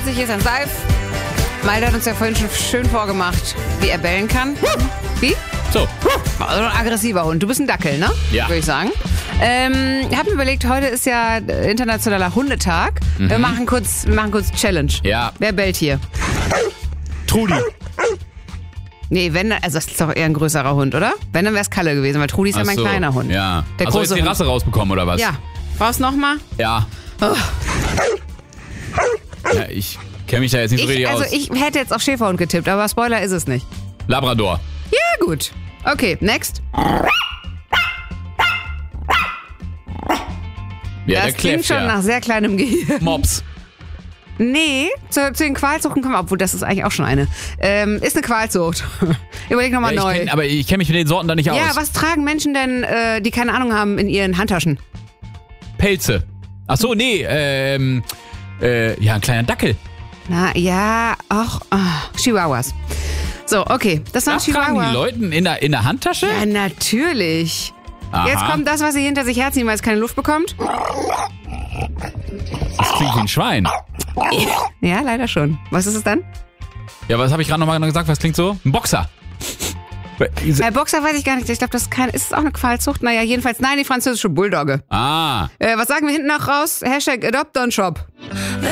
Uhr, hier ist ein Seif. Malte hat uns ja vorhin schon schön vorgemacht, wie er bellen kann. Wie? So. Also ein aggressiver Hund. Du bist ein Dackel, ne? Ja. Würde ich sagen. Hab mir überlegt, heute ist ja internationaler Hundetag. Wir machen kurz Challenge. Ja. Wer bellt hier? Trudi. Nee, also das ist doch eher ein größerer Hund, oder? Wenn, dann wäre es Kalle gewesen, weil Trudi ist ja mein kleiner Hund. Ja. Der Also große jetzt die Hund. Rasse rausbekommen, oder was? Ja. Brauchst du noch mal? Ja. Oh. Ja, ich kenne mich da jetzt nicht so richtig aus. Ich hätte jetzt auf Schäferhund getippt, aber Spoiler ist es nicht. Labrador. Ja, gut. Okay, next. Ja, Das klingt schon nach sehr kleinem Gehirn. Mops. Nee, zu den Qualzuchten kommen wir, obwohl das ist eigentlich auch schon eine. Ist eine Qualzucht. Überleg nochmal neu. Aber ich kenne mich mit den Sorten da nicht aus. Ja, was tragen Menschen denn, die keine Ahnung haben, in ihren Handtaschen? Pelze. Ach so, nee, ja, ein kleiner Dackel. Na, ja, auch Chihuahuas. So, okay, das war ein Das tragen Chihuahua. die Leute in der Handtasche? Ja, natürlich. Aha. Jetzt kommt das, was sie hinter sich herziehen, weil es keine Luft bekommt. Das klingt wie ein Schwein. Ja, leider schon. Was ist es dann? Ja, was habe ich gerade nochmal gesagt? Was klingt so? Ein Boxer. Boxer weiß ich gar nicht. Ich glaube, ist es auch eine Qualzucht? Naja, jedenfalls, nein, die französische Bulldogge. Ah. Was sagen wir hinten noch raus? #AdoptOnShop.